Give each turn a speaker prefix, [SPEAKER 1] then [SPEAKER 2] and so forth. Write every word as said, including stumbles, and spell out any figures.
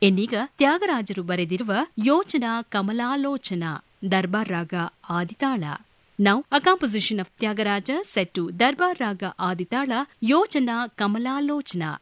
[SPEAKER 1] ಇನ್ನೀಗ ತ್ಯಾಗರಾಜರು ಬರೆದಿರುವ ಯೋಚನಾ ಕಮಲಾಲೋಚನ ದರ್ಬಾರ್ ರಾಗ ಆದಿತಾಳ. Now a composition of Tyagaraja set to Darbar Raga Aditala Yochana Kamalalochana.